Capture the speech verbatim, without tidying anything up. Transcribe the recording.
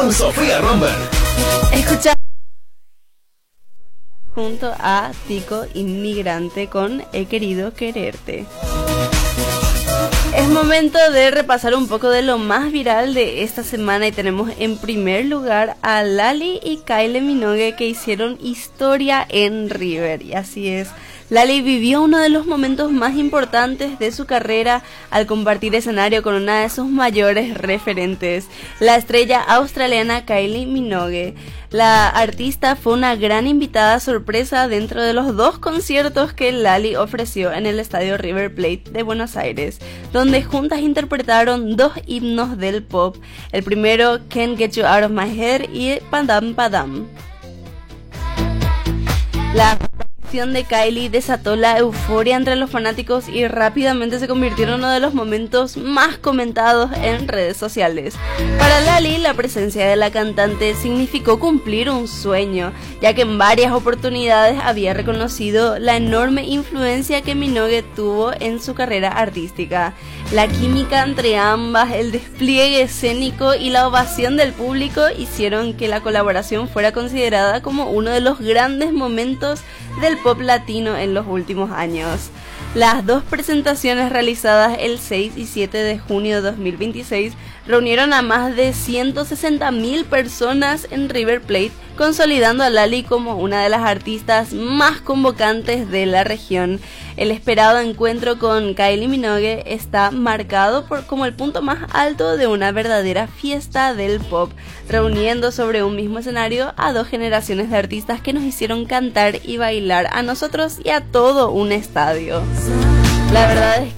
con Sofía Romberg. Escucha junto a Tico Inmigrante con He querido quererte. Es momento de repasar un poco de lo más viral de esta semana y tenemos en primer lugar a Lali y Kylie Minogue que hicieron historia en River. Y así es, Lali vivió uno de los momentos más importantes de su carrera al compartir escenario con una de sus mayores referentes, la estrella australiana Kylie Minogue. La artista fue una gran invitada sorpresa dentro de los dos conciertos que Lali ofreció en el estadio River Plate de Buenos Aires, donde juntas interpretaron dos himnos del pop, el primero Can't Get You Out of My Head y Padam Padam. La aparición de Kylie desató la euforia entre los fanáticos y rápidamente se convirtió en uno de los momentos más comentados en redes sociales. Para Lali, la presencia de la cantante significó cumplir un sueño, ya que en varias oportunidades había reconocido la enorme influencia que Minogue tuvo en su carrera artística. La química entre ambas, el despliegue escénico y la ovación del público hicieron que la colaboración fuera considerada como uno de los grandes momentos del pop latino en los últimos años. Las dos presentaciones realizadas el seis y siete de junio de dos mil veintiséis reunieron a más de ciento sesenta mil personas en River Plate, consolidando a Lali como una de las artistas más convocantes de la región. El esperado encuentro con Kylie Minogue está marcado por como el punto más alto de una verdadera fiesta del pop, reuniendo sobre un mismo escenario a dos generaciones de artistas que nos hicieron cantar y bailar a nosotros y a todo un estadio. La verdad es